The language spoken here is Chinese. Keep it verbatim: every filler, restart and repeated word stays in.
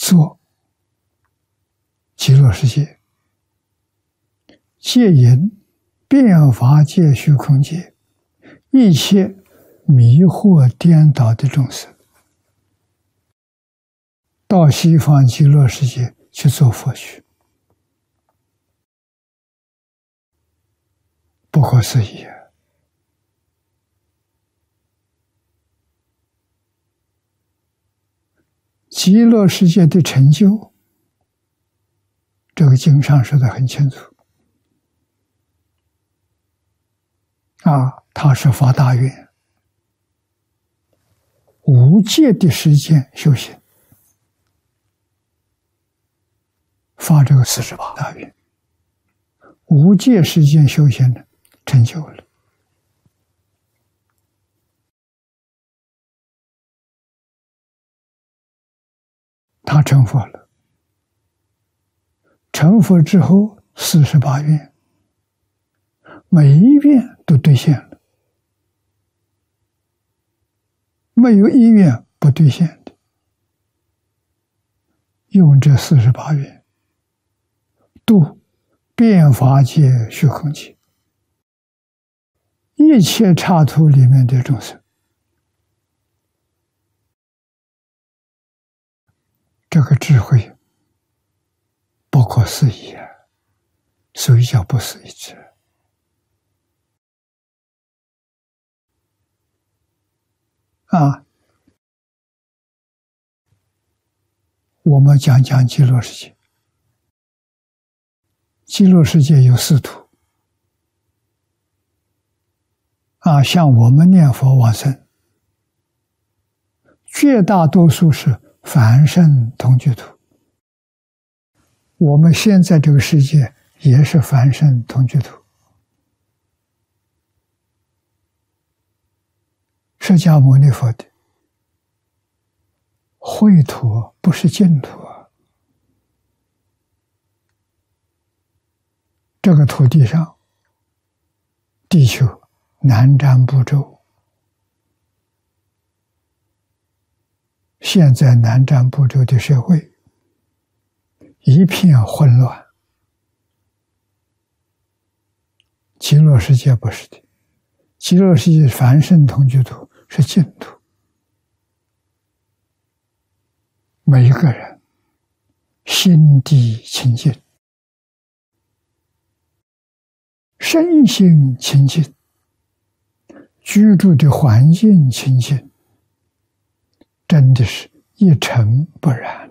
做极乐世界，戒淫变法界虚空界一切迷惑颠倒的众生，到西方极乐世界去做佛去，不可思议啊！极乐世界的成就，这个经上说的很清楚啊，他是发大愿，无界的时间修行，发这个四十八大愿，无界时间修行呢，成就了。他成佛了，成佛之后四十八愿，每一愿都兑现了，没有一愿不兑现的。用这四十八愿度变法界虚空界一切刹土里面的众生，这个智慧不可思议啊！所以叫不思议智。啊，我们讲讲极乐世界。极乐世界有四土啊，像我们念佛往生，绝大多数是凡圣同居土。我们现在这个世界也是凡圣同居土。释迦牟尼佛的秽土不是净土啊！这个土地上，地球南瞻部洲，现在南瞻部洲的社会一片混乱。极乐世界不是的，极乐世界凡圣同居土是净土，每一个人心地清净，身心清净，居住的环境清净，真的是一尘不染。